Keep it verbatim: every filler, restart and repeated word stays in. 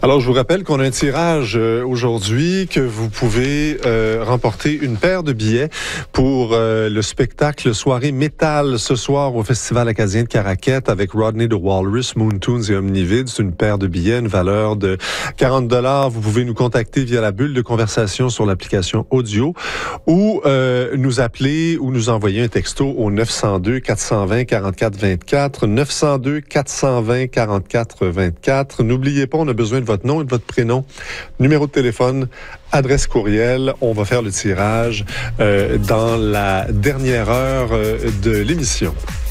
Alors, je vous rappelle qu'on a un tirage euh, aujourd'hui, que vous pouvez euh, remporter une paire de billets pour euh, le spectacle Soirée Métal ce soir au Festival acadien de Caraquette avec Rodney de Walrus, Moontoons et Omnivide. C'est une paire de billets, une valeur de quarante dollars. Vous pouvez nous contacter via la bulle de conversation sur l'application audio ou euh, nous appeler ou nous envoyer un texto au neuf zéro deux, quatre deux zéro, quarante-quatre vingt-quatre, neuf zéro deux, quatre deux zéro, quarante-quatre vingt-quatre. N'oubliez pas, on a besoin de votre nom et de votre prénom, numéro de téléphone, adresse courriel. On va faire le tirage euh, dans la dernière heure euh, de l'émission.